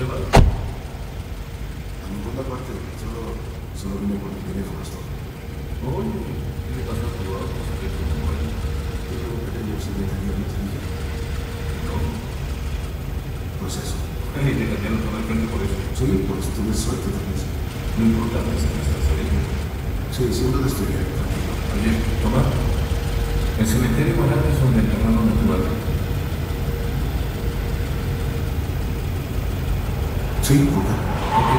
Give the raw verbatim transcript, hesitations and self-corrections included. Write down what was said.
llamado? A ninguna parte, solo, solo vine por mi teléfono, esto. Oye, ¿qué le pasa a tu auto? ¿Se te fue por ahí? Tengo un pequeño accidente ayer, ¿no te dije? No. Pues eso. Ay, te cambiaron todo el frente por eso. Sí, pues tuve suerte también. No importa, es que estás ahí. Sí, siendo de estudiar, tranquilo. Oye, toma. El cementerio más grande es donde enterraron a tu madre. Sí, ¿por qué?